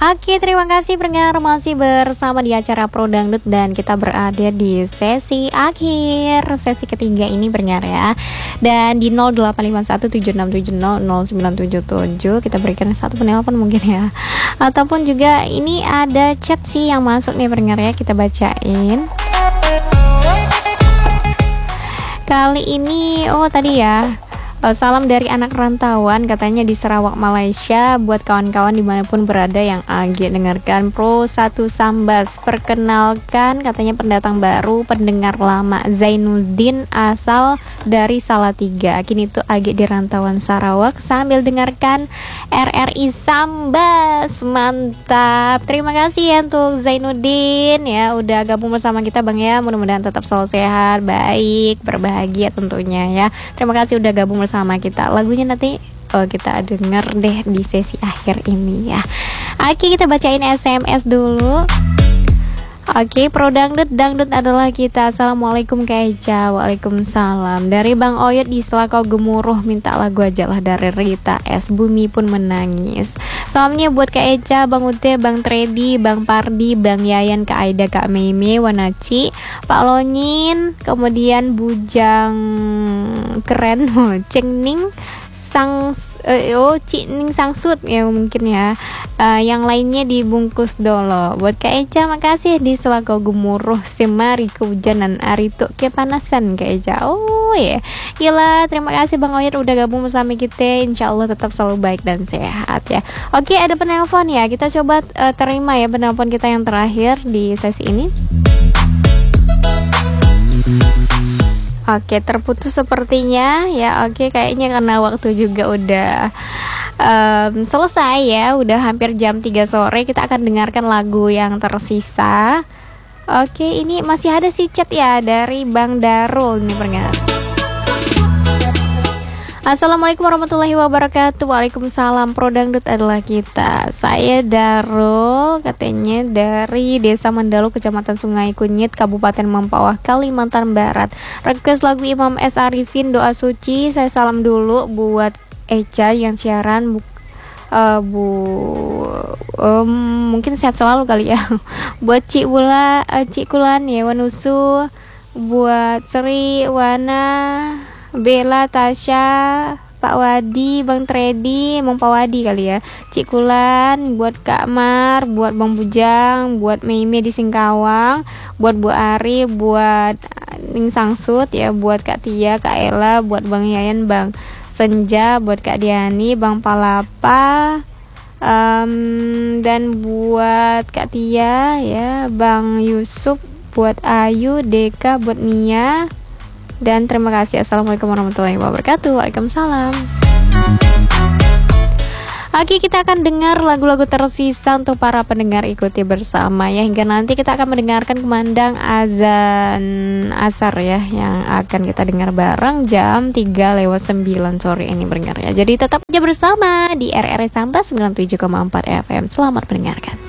Oke, terima kasih pendengar masih bersama di acara Pro Dangdut dan kita berada di sesi akhir, sesi ketiga ini pendengar ya. Dan di 085176700977 kita berikan satu penelpon mungkin ya. Ataupun juga ini ada chat sih yang masuk nih pendengar ya, kita bacain. Kali ini tadi ya. Salam dari anak rantauan katanya di Sarawak, Malaysia. Buat kawan-kawan dimanapun berada yang lagi dengarkan Pro 1 Sambas. Perkenalkan katanya pendatang baru, pendengar lama Zainuddin asal dari Salatiga. Kini tuh lagi di rantauan Sarawak sambil dengarkan RRI Sambas. Mantap. Terima kasih ya untuk Zainuddin ya udah gabung bersama kita Bang ya. Mudah-mudahan tetap selalu sehat, baik, berbahagia tentunya ya. Terima kasih udah gabung sama kita. Lagunya nanti kita denger deh di sesi akhir ini ya. Oke, kita bacain SMS dulu. Oke, Pro Dangdut adalah kita. Assalamualaikum Kak Eca. Waalaikumsalam. Dari Bang Oyot di Selakau Gemuruh, minta lagu aja lah dari Rita S. Bumi Pun Menangis. Salamnya buat Kak Eca, Bang Ute, Bang Tredi, Bang Pardi, Bang Yayan, Kak Aida, Kak Meme, Wanaci, Pak Lonyin, kemudian Bujang Keren, Cengning, Cik Ning Sangsut ya mungkin ya. Yang lainnya dibungkus dolo. Buat Kak Eca makasih di Selakau Gemuruh semari kehujanan arituk kepanasan Kak Eca. Ya. Gila, terima kasih Bang Oyet udah gabung bersama kita. Insyaallah tetap selalu baik dan sehat ya. Oke, ada penelpon ya. Kita coba terima ya penelpon kita yang terakhir di sesi ini. Oke, terputus sepertinya ya. Oke, kayaknya karena waktu juga udah selesai ya. Udah hampir jam 3 sore. Kita akan dengarkan lagu yang tersisa. Oke, ini masih ada si chat ya dari Bang Darul nih pendengar. Assalamualaikum warahmatullahi wabarakatuh. Waalaikumsalam. Pro Dangdut adalah kita. Saya Darul, katanya dari Desa Mandalu, Kecamatan Sungai Kunyit, Kabupaten Mempawah, Kalimantan Barat. Request lagu Imam S. Arifin, Doa Suci. Saya salam dulu buat Eca yang siaran. Mungkin sehat selalu kali ya. Buat Cik Kulan ya, Wanusu. Buat Sri, Wana, Bella, Tasya, Pak Wadi, Bang Tredi, Bang Pak Wadi kali ya, Cik Kulan, buat Kak Mar, buat Bang Bujang, buat Meme di Singkawang, buat Bu Ari, buat Ning Sangsut ya, buat Kak Tia, Kak Ella, buat Bang Yayan, Bang Senja, buat Kak Diani, Bang Palapa, dan buat Kak Tia ya, Bang Yusuf, buat Ayu, Deka, buat Nia. Dan terima kasih. Assalamualaikum warahmatullahi wabarakatuh. Waalaikumsalam. Oke, kita akan dengar lagu-lagu tersisa untuk para pendengar, ikuti bersama ya. Hingga nanti kita akan mendengarkan kumandang azan asar ya, yang akan kita dengar bareng jam 3:09 sore ini pendengar ya. Jadi tetap aja bersama di RRI Sambas 97,4 FM. Selamat mendengarkan.